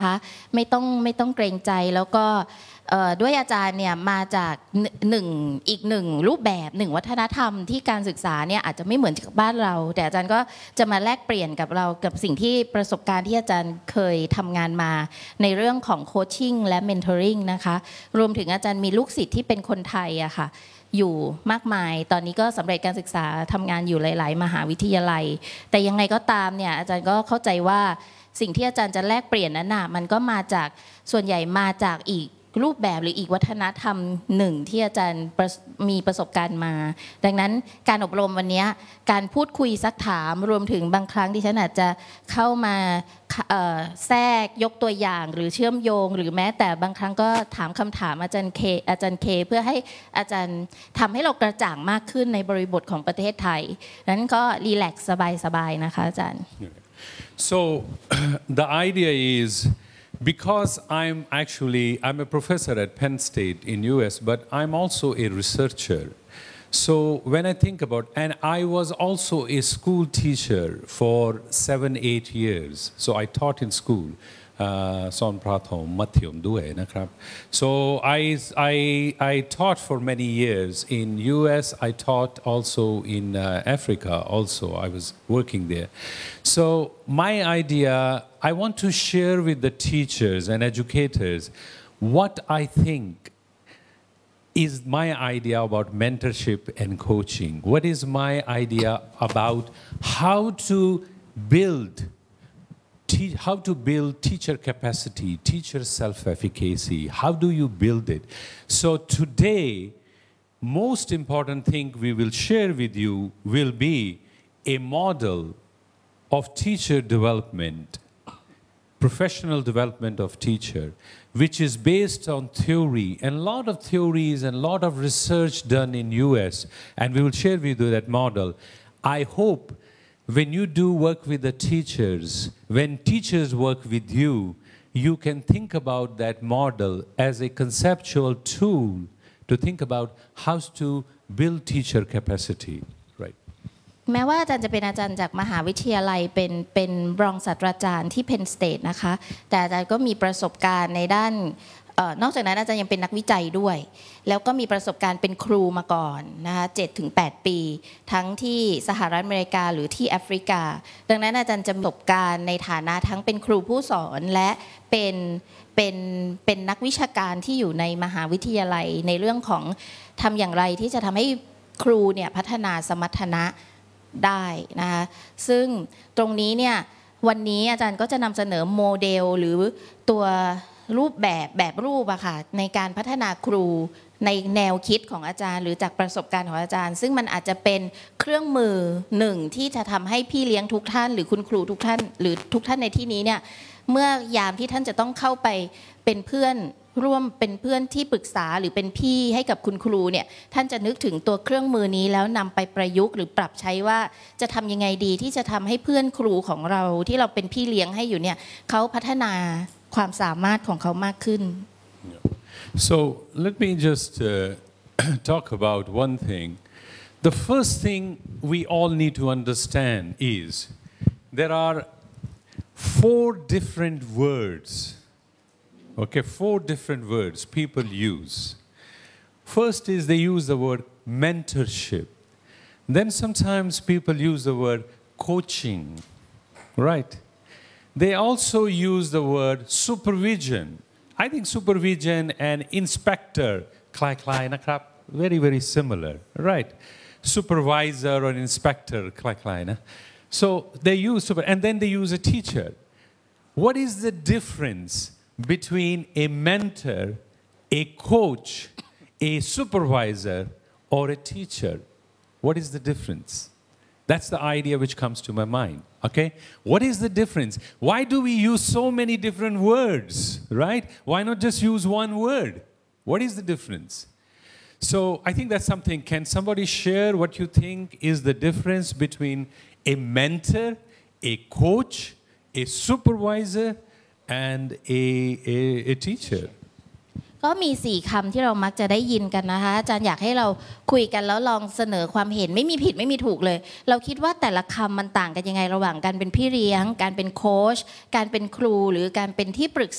คะไม่ต้องเกรงใจแล้วก็ด้วยอาจารย์เนี่ยมาจากอีกหนึ่งรูปแบบหนึ่งวัฒนธรรมที่การศึกษาเนี่ยอาจจะไม่เหมือนกับบ้านเราแต่อาจารย์ก็จะมาแลกเปลี่ยนกับเรากับสิ่งที่ประสบการณ์ที่อาจารย์เคยทำงานมาในเรื่องของโคชชิ่งและเมนทอริงนะคะรวมถึงอาจารย์มีลูกศิษย์ที่เป็นคนไทยอะค่ะอยู่มากมายตอนนี้ก็สำเร็จการศึกษาทำงานอยู่หลายๆมหาวิทยาลัยแต่ยังไงก็ตามเนี่ยอาจารย์ก็เข้าใจว่าสิ่งที่อาจารย์จะแลกเปลี่ยนนั้นน่ะมันก็มาจากส่วนใหญ่มาจากอีกรูปแบบหรืออีกวัฒนธรรมหนึ่งที่อาจารย์มีประสบการณ์มาดังนั้นการอบรมวันนี้การพูดคุยซักถามรวมถึงบางครั้งที่ฉันอาจจะเข้ามาแทรกยกตัวอย่างหรือเชื่อมโยงหรือแม้แต่บางครั้งก็ถามคำถามอาจารย์เคเพื่อให้อาจารย์ทำให้เรากระจ่างมากขึ้นในบริบทของประเทศไทยนั้นก็รีแลกซ์สบายๆนะคะอาจารย์ So the idea is because I'm a professor at Penn State in US, but I'm also a researcher. So when I think about, and I was also a school teacher for 7-8 years. So I taught in school. สอนประถมมัธยมด้วยนะครับ so I taught for many years in US I taught also in Africa also I was working there so my idea I want to share with the teachers and educators what I think is my idea about mentorship and coaching what is my idea about how to build teacher capacity, teacher self-efficacy. How do you build it? So today, most important thing we will share with you will be a model of teacher development, professional development of teacher, which is based on theory and a lot of theories and a lot of research done in US, and we will share with you that model. I hope when you do work with the teachers, when teachers work with you, you can think about that model as a conceptual tool to think about how to build teacher capacity. Right. แม้ว่าอาจารย์จะเป็นอาจารย์จากมหาวิทยาลัยเป็นรองศาสตราจารย์ที่ Penn State นะคะแต่อาจารย์ก็มีประสบการณ์ในด้านนอกจากนั้นอาจารย์ยังเป็นนักวิจัยด้วยแล้วก็มีประสบการณ์เป็นครูมาก่อนนะคะ7-8 ปีทั้งที่สหรัฐอเมริกาหรือที่แอฟริกาดังนั้นอาจารย์จะมีประสบการณ์ในฐานะทั้งเป็นครูผู้สอนและเป็นนักวิชาการที่อยู่ในมหาวิทยาลัยในเรื่องของทำอย่างไรที่จะทำให้ครูเนี่ยพัฒนาสมรรถนะได้นะคะซึ่งตรงนี้เนี่ยวันนี้อาจารย์ก็จะนำเสนอโมเดลหรือตัวรูปแบบรูปอะค่ะในการพัฒนาครูในแนวคิดของอาจารย์หรือจากประสบการณ์ของอาจารย์ซึ่งมันอาจจะเป็นเครื่องมือหนึ่งที่จะทำให้พี่เลี้ยงทุกท่านหรือคุณครูทุกท่านหรือทุกท่านในที่นี้เนี่ยเมื่อยามที่ท่านจะต้องเข้าไปเป็นเพื่อนร่วมเป็นเพื่อนที่ปรึกษาหรือเป็นพี่ให้กับคุณครูเนี่ยท่านจะนึกถึงตัวเครื่องมือนี้แล้วนำไปประยุกต์หรือปรับใช้ว่าจะทำยังไงดีที่จะทำให้เพื่อนครูของเราที่เราเป็นพี่เลี้ยงให้อยู่เนี่ยเขาพัฒนาความสามารถของเขามากขึ้น So let me just talk about one thing. The first thing we all need to understand is there are 4 different words. Okay, 4 different words people use. First is they use the word mentorship. Then sometimes people use the word coaching, right? They also use the word supervision. I think supervision and inspector, คล้ายๆนะครับ very, very similar, right? Supervisor or inspector, คล้ายๆนะ So they use and then they use a teacher. What is the difference between a mentor, a coach, a supervisor, or a teacher? What is the difference? That's the idea which comes to my mind. Okay? What is the difference? Why do we use so many different words, right? Why not just use one word? What is the difference? So I think that's something. Can somebody share what you think is the difference between a mentor, a coach, a supervisor, and a teacher? ก็มี4คำที่เรามักจะได้ยินกันนะคะอาจารย์อยากให้เราคุยกันแล้วลองเสนอความเห็นไม่มีผิดไม่มีถูกเลยเราคิดว่าแต่ละคำมันต่างกันยังไงระหว่างการเป็นพี่เลี้ยงการเป็นโค้ชการเป็นครูหรือการเป็นที่ปรึก